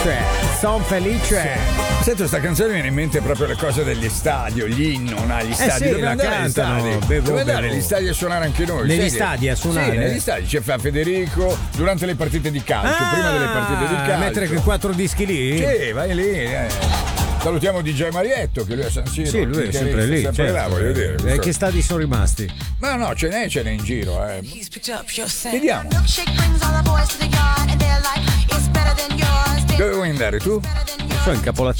Son felice. Sento, questa canzone mi viene in mente proprio le cose degli stadi, gli agli stadi. Sì, Dove la andare agli cantano, stadi? Dove andare agli stadi a suonare anche noi? Negli stadi a suonare? Sì, negli stadi. C'è Federico durante le partite di calcio, prima delle partite di calcio. Mettere quei 4 dischi lì? Sì, vai lì. Salutiamo DJ Marietto, che lui è San Siro. Sì, lui è sempre lì. Sempre là, voglio dire. E che stadi sono rimasti? Ma no, ce n'è in giro. Vediamo. Dove vuoi andare tu? So in Capola